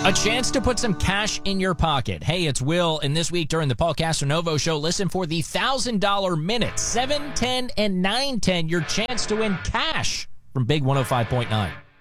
A chance to put some cash in your pocket. Hey, it's Will, and this week during the Paul Casternovo Show, listen for the $1,000 minute, 7, 10, and 9, 10, your chance to win cash from Big 105.9.